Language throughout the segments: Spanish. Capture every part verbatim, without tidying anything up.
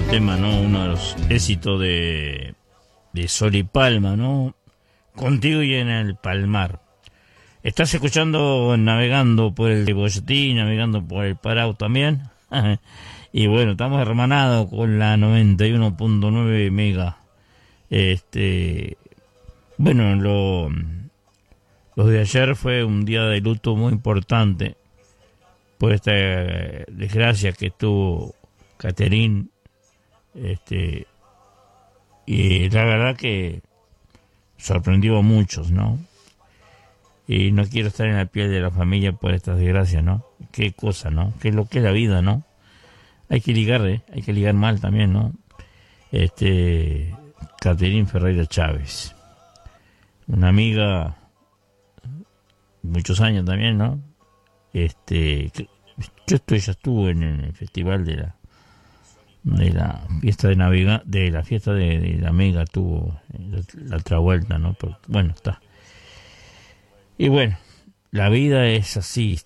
tema, ¿no? Uno de los éxitos de, de Sol y Palma, ¿no? Contigo y en el Palmar. Estás escuchando Navegando por el Boyatí, Navegando por el Parau también. Y bueno, estamos hermanados con la noventa y uno punto nueve mega. Este, bueno, lo, lo de ayer fue un día de luto muy importante por esta desgracia que tuvo Catherine. Este, y la verdad que sorprendió a muchos, ¿no? Y no quiero estar en la piel de la familia por estas desgracias, ¿no? Qué cosa, ¿no? Qué es lo que es la vida, ¿no? Hay que ligar, ¿eh? Hay que ligar mal también, ¿no? Este, Catherine Ferreira Chávez, una amiga, muchos años también, ¿no? Este, yo estoy, ya estuve en el festival de la de la fiesta de Navidad, de la fiesta de, de la Mega, tuvo la, la otra vuelta, ¿no? Pero, bueno, está. Y bueno, la vida es así.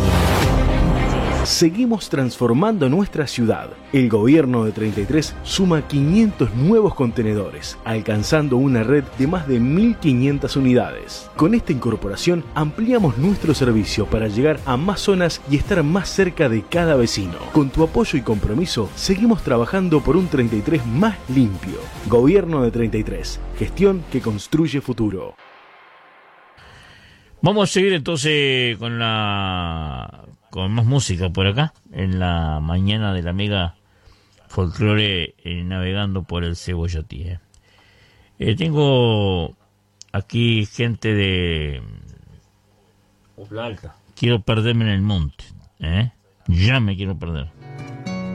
Seguimos transformando nuestra ciudad. El gobierno de treinta y tres suma quinientos nuevos contenedores, alcanzando una red de más de mil quinientas unidades. Con esta incorporación ampliamos nuestro servicio para llegar a más zonas y estar más cerca de cada vecino. Con tu apoyo y compromiso, seguimos trabajando por un treinta y tres más limpio. Gobierno de treinta y tres, gestión que construye futuro. Vamos a seguir entonces con la con más música por acá en la mañana de la Mega Folklore, eh, navegando por el Cebollatí. Eh. Eh, tengo aquí gente de Oblaka. Quiero perderme en el monte, ¿eh? Ya me quiero perder.